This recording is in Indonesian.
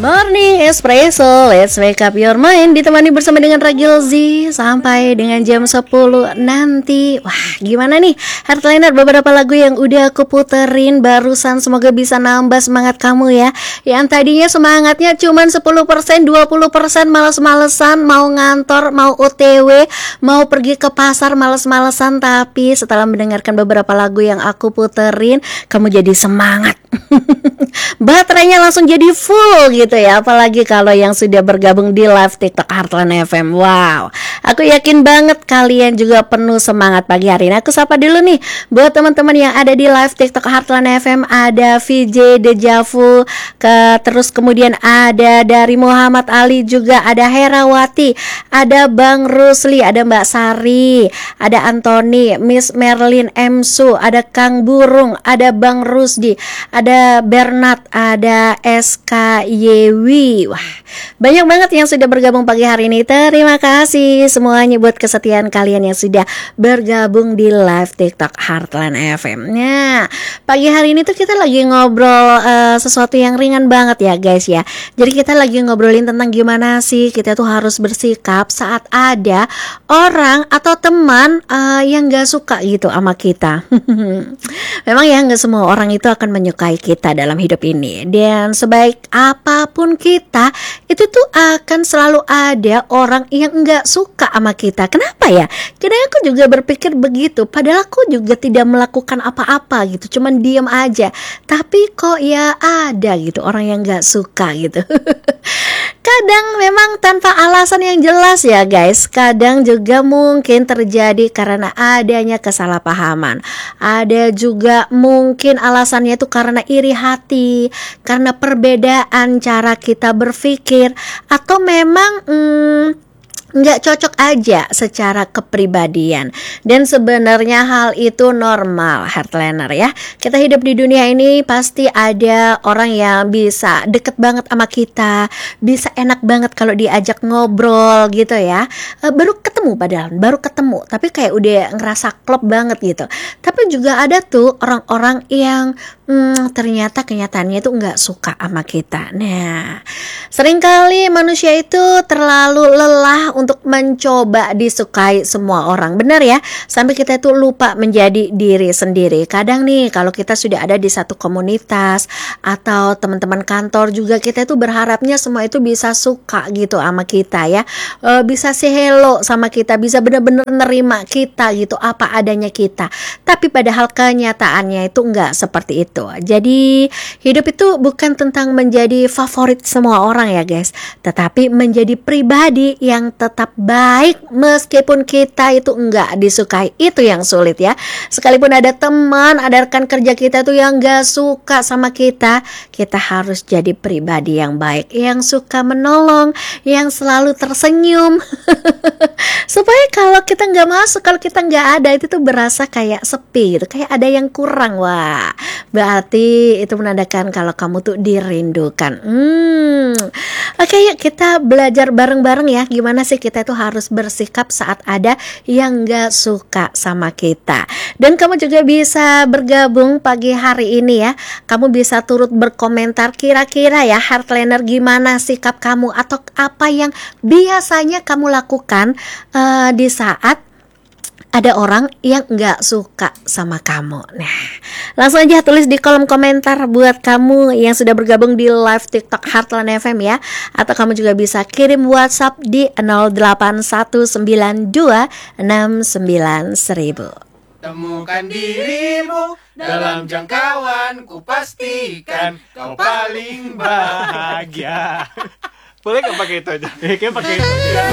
Morning Espresso, let's wake up your mind. Ditemani bersama dengan Ragil Z sampai dengan jam 10 nanti. Wah, gimana nih Heartliner, beberapa lagu yang udah aku puterin barusan. Semoga bisa nambah semangat kamu ya. Yang tadinya semangatnya cuman 10%, 20% males-malesan, mau ngantor, mau OTW, mau pergi ke pasar males-malesan. Tapi setelah mendengarkan beberapa lagu yang aku puterin, kamu jadi semangat. Baterainya langsung jadi full gitu ya. Apalagi kalau yang sudah bergabung di live TikTok Heartline FM. Wow, aku yakin banget kalian juga penuh semangat pagi hari ini. Aku sapa dulu nih buat teman-teman yang ada di live TikTok Heartline FM. Ada VJ Dejavu, terus kemudian ada dari Muhammad Ali, juga ada Herawati, ada Bang Rusli, ada Mbak Sari, ada Anthony, Miss Merlin Emsu, ada Kang Burung, ada Bang Rusdi, ada Bernard, ada SKYW. Wah, banyak banget yang sudah bergabung pagi hari ini. Terima kasih semuanya buat kesetiaan kalian yang sudah bergabung di live TikTok Heartline FM. Nah, pagi hari ini tuh kita lagi ngobrol sesuatu yang ringan banget ya guys ya. Jadi kita lagi ngobrolin tentang gimana sih kita tuh harus bersikap saat ada orang atau teman yang gak suka gitu sama kita. Memang ya gak semua orang itu akan menyukai kita dalam hidup ini. Dan sebaik apapun kita, itu tuh akan selalu ada orang yang gak suka sama kita. Kenapa ya? Kadang aku juga berpikir begitu. Padahal aku juga tidak melakukan apa-apa gitu, cuman diam aja. Tapi kok ya ada gitu orang yang gak suka gitu. Kadang memang tanpa alasan yang jelas ya guys. Kadang juga mungkin terjadi karena adanya kesalahpahaman. Ada juga mungkin alasannya itu karena iri hati, karena perbedaan cara kita berpikir, atau memang nggak cocok aja secara kepribadian. Dan sebenarnya hal itu normal Heartliner ya. Kita hidup di dunia ini pasti ada orang yang bisa deket banget sama kita, bisa enak banget kalau diajak ngobrol gitu ya. Baru ketemu tapi kayak udah ngerasa klop banget gitu. Tapi juga ada tuh orang-orang yang ternyata kenyataannya itu nggak suka sama kita. Nah, seringkali manusia itu terlalu lelah untuk mencoba disukai semua orang. Benar ya? Sampai kita itu lupa menjadi diri sendiri. Kadang nih kalau kita sudah ada di satu komunitas atau teman-teman kantor juga, kita itu berharapnya semua itu bisa suka gitu sama kita ya. Bisa say hello sama kita, bisa benar-benar nerima kita gitu apa adanya kita. Tapi padahal kenyataannya itu enggak seperti itu. Jadi hidup itu bukan tentang menjadi favorit semua orang ya guys, tetapi menjadi pribadi yang tetap baik meskipun kita itu enggak disukai. Itu yang sulit ya. Sekalipun ada teman, ada rekan kerja kita tuh yang enggak suka sama kita, kita harus jadi pribadi yang baik, yang suka menolong, yang selalu tersenyum. Supaya kalau kita nggak masuk, kalau kita nggak ada, itu tuh berasa kayak sepi gitu, kayak ada yang kurang. Wah, berarti itu menandakan kalau kamu tuh dirindukan. Oke, yuk kita belajar bareng-bareng ya. Gimana sih kita tuh harus bersikap saat ada yang nggak suka sama kita. Dan kamu juga bisa bergabung pagi hari ini ya. Kamu bisa turut berkomentar kira-kira ya Heartliner, gimana sikap kamu atau apa yang biasanya kamu lakukan di saat ada orang yang gak suka sama kamu. Nah, langsung aja tulis di kolom komentar buat kamu yang sudah bergabung di live TikTok Heartline FM ya. Atau kamu juga bisa kirim WhatsApp di 0819691000. Temukan dirimu dalam jangkauan, ku pastikan kau paling bahagia. Boleh gak pakai itu aja? Kayaknya pakai itu aja.